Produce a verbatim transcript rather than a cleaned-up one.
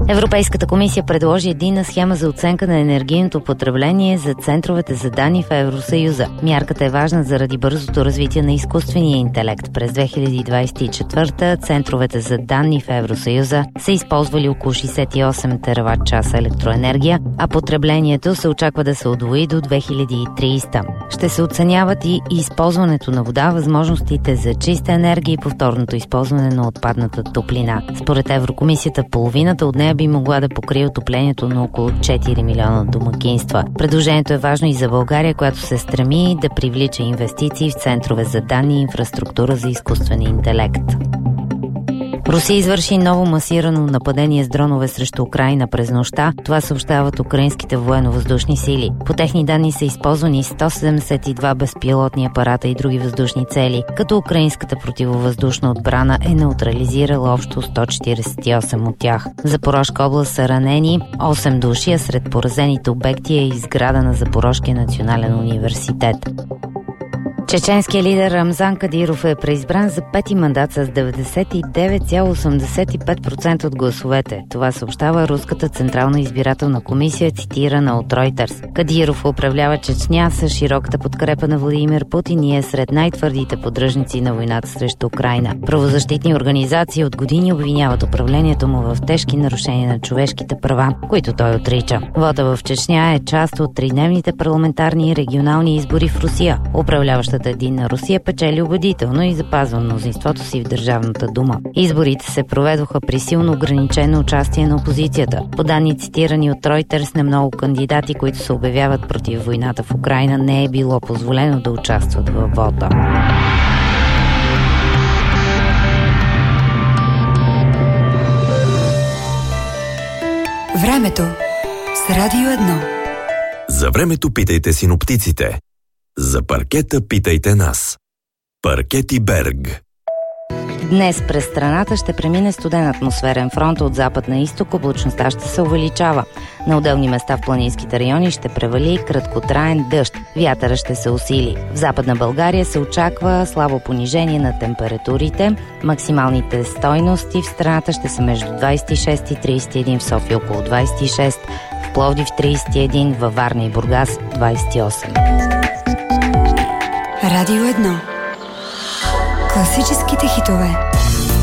Европейската комисия предложи единна схема за оценка на енергийното потребление за центровете за данни в Евросъюза. Мярката е важна заради бързото развитие на изкуствения интелект. През две хиляди двадесет и четвърта центровете за данни в Евросъюза са използвали около шейсет и осем терават часа електроенергия, а потреблението се очаква да се удвои до две хиляди и тридесета. Ще се оценяват и използването на вода, възможностите за чиста енергия и повторното използване на отпадната топлина. Според Еврокомисията, половината от нея би могла да покрие отоплението на около четири милиона домакинства. Предложението е важно и за България, която се стреми да привлича инвестиции в центрове за данни и инфраструктура за изкуствен интелект. Русия извърши ново масирано нападение с дронове срещу Украйна през нощта. Това съобщават украинските военно-въздушни сили. По техни данни са използвани сто седемдесет и два безпилотни апарата и други въздушни цели, като украинската противовъздушна отбрана е неутрализирала общо сто четиридесет и осем от тях. В Запорожка област са ранени осем души, а сред поразените обекти е и сграда на Запорожкия национален университет. Чеченският лидер Рамзан Кадиров е преизбран за пети мандат с деветдесет и девет цяло осемдесет и пет процента от гласовете. Това съобщава Руската централна избирателна комисия, цитирана от Reuters. Кадиров управлява Чечня с широката подкрепа на Владимир Путин и е сред най-твърдите поддръжници на войната срещу Украйна. Правозащитни организации от години обвиняват управлението му в тежки нарушения на човешките права, които той отрича. Вота в Чечня е част от тридневните парламентарни и регионални избори в Русия. Управляващата Единна Русия печели убедително и запазва мнозинството си в Държавната дума. Изборите се проведоха при силно ограничено участие на опозицията. По данни цитирани от Reuters, на много кандидати, които се обявяват против войната в Украйна, не е било позволено да участват във вота. Времето с Радио едно. За времето питайте синоптиците. За паркета питайте нас. Паркети Берг. Днес през страната ще премине студен атмосферен фронт от запад на изток, облачността ще се увеличава. На отделни места в планинските райони ще превали краткотраен дъжд. Вятъра ще се усили. В Западна България се очаква слабо понижение на температурите. Максималните стойности в страната ще са между двадесет и шест и тридесет и един, в София около двадесет и шест, в Пловдив тридесет и един, във Варна и Бургас двадесет и осем. Радио едно. Класическите хитове.